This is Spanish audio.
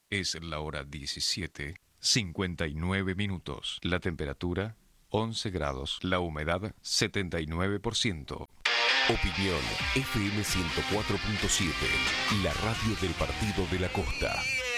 Es la hora 17:59. La temperatura 11 grados. La humedad 79%. Opinión FM 104.7, la radio del Partido de la Costa.